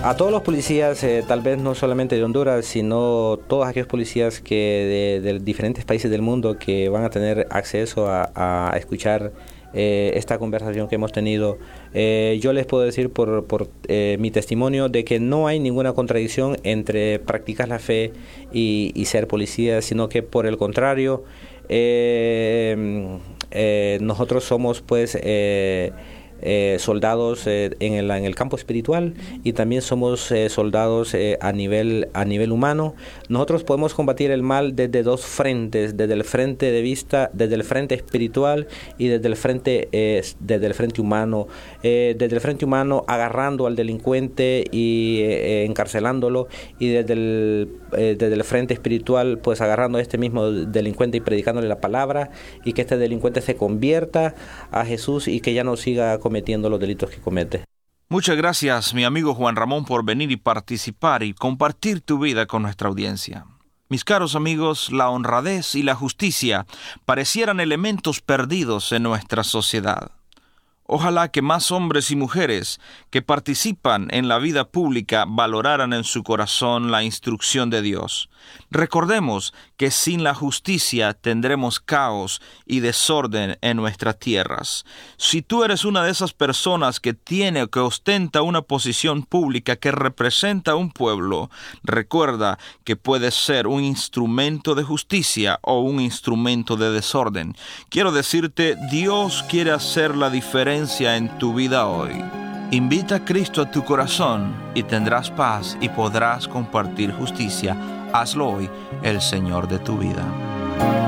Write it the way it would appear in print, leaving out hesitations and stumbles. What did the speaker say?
A todos los policías, tal vez no solamente de Honduras, sino todos aquellos policías que de diferentes países del mundo que van a tener acceso a escuchar esta conversación que hemos tenido, yo les puedo decir por mi testimonio de que no hay ninguna contradicción entre practicar la fe y ser policía, sino que por el contrario, nosotros somos pues soldados en el campo espiritual, y también somos soldados a nivel humano. Nosotros podemos combatir el mal desde dos frentes, desde el frente de vista, desde el frente espiritual y desde el frente humano. Desde el frente humano, agarrando al delincuente y encarcelándolo, y desde el frente espiritual, pues agarrando a este mismo delincuente y predicándole la palabra, y que este delincuente se convierta a Jesús y que ya no siga cometiendo los delitos que comete. Muchas gracias, mi amigo Juan Ramón, por venir y participar y compartir tu vida con nuestra audiencia. Mis caros amigos, la honradez y la justicia parecieran elementos perdidos en nuestra sociedad. Ojalá que más hombres y mujeres que participan en la vida pública valoraran en su corazón la instrucción de Dios. Recordemos que sin la justicia tendremos caos y desorden en nuestras tierras. Si tú eres una de esas personas que tiene o que ostenta una posición pública que representa a un pueblo, recuerda que puedes ser un instrumento de justicia o un instrumento de desorden. Quiero decirte, Dios quiere hacer la diferencia en tu vida hoy. Invita a Cristo a tu corazón y tendrás paz y podrás compartir justicia. Hazlo hoy, el Señor de tu vida.